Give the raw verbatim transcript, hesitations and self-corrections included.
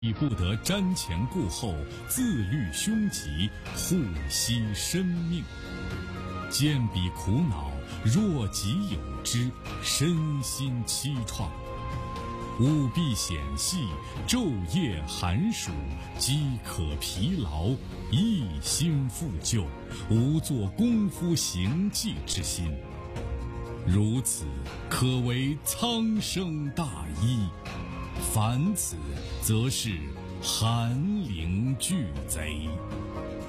已不得瞻前顾后，自律凶吉，护惜生命。坚彼苦恼，若己有之，身心凄怆。务必险隙，昼夜寒暑，饥渴疲劳，一心复救，无做功夫行迹之心。如此，可为苍生大医。凡此，则是寒灵俱贼。